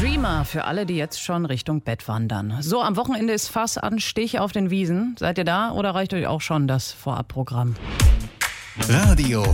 Dreamer für alle, die jetzt schon Richtung Bett wandern. So, am Wochenende ist Fass an Stich auf den Wiesen. Seid ihr da oder reicht euch auch schon das Vorabprogramm? Radio